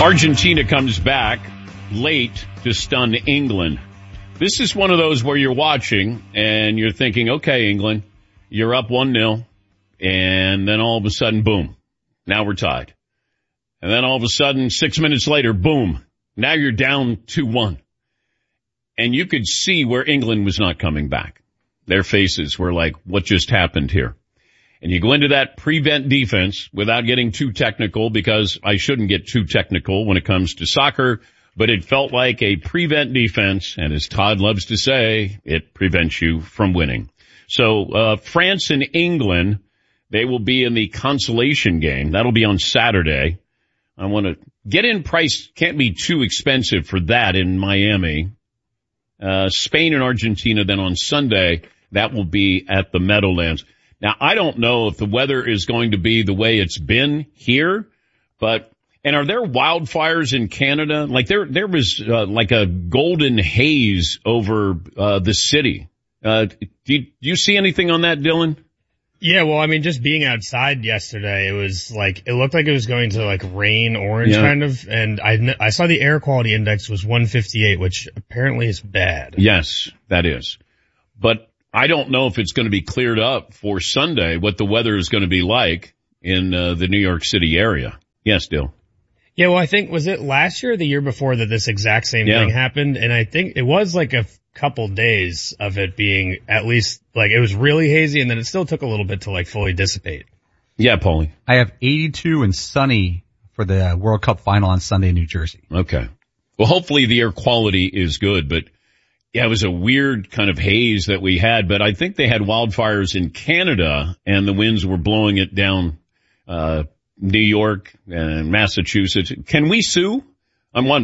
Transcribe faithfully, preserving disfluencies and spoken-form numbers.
Argentina comes back late to stun England. This is one of those where you're watching and you're thinking, okay, England, you're up one nil, and then all of a sudden, boom, now we're tied. And then all of a sudden, six minutes later, boom, now you're down two one. And you could see where England was not coming back. Their faces were like, what just happened here? And you go into that prevent defense without getting too technical, because I shouldn't get too technical when it comes to soccer, but it felt like a prevent defense, and as Todd loves to say, it prevents you from winning. So uh France and England, they will be in the consolation game. That'll be on Saturday. I want to get in price, can't be too expensive for that in Miami. Uh Spain and Argentina then on Sunday, that will be at the Meadowlands. Now, I don't know if the weather is going to be the way it's been here, but, and are there wildfires in Canada? Like there, there was uh, like a golden haze over uh, the city. Uh, do you, do you see anything on that, Dylan? Yeah, well, I mean, just being outside yesterday, it was like, it looked like it was going to like rain orange yeah. kind of, and I, I saw the air quality index was one fifty-eight, which apparently is bad. Yes, that is. But I don't know if it's going to be cleared up for Sunday, what the weather is going to be like in uh, the New York City area. Yes, Dill. Yeah, well, I think, was it last year or the year before that this exact same yeah. thing happened? And I think it was like a couple days of it being at least, like, it was really hazy, and then it still took a little bit to, like, fully dissipate. Yeah, Paulie. I have eighty-two and sunny for the World Cup final on Sunday in New Jersey. Okay. Well, hopefully the air quality is good, but yeah, it was a weird kind of haze that we had, but I think they had wildfires in Canada, and the winds were blowing it down, uh, New York and Massachusetts. Can we sue? I'm wondering.